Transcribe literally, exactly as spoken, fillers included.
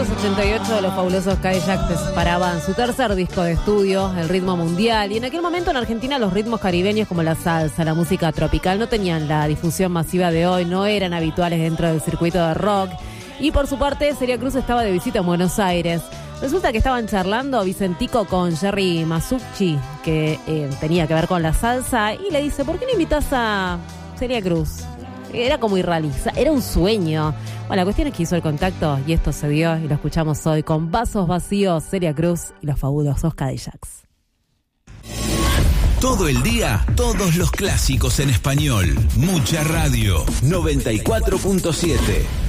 novecientos ochenta y ocho los fabulosos Cadillacs disparaban su tercer disco de estudio, El Ritmo Mundial, y en aquel momento en Argentina los ritmos caribeños como la salsa, la música tropical no tenían la difusión masiva de hoy, no eran habituales dentro del circuito de rock, y por su parte Celia Cruz estaba de visita en Buenos Aires. Resulta que estaban charlando Vicentico con Jerry Masucci, que eh, tenía que ver con la salsa, y le dice, ¿por qué no invitas a Celia Cruz? Era como irrealizable, era un sueño. Bueno, la cuestión es que hizo el contacto y esto se dio y lo escuchamos hoy con Vasos Vacíos, Celia Cruz y los fabulosos Cadillacs. Todo el día, todos los clásicos en español. Mucha radio. noventa y cuatro punto siete.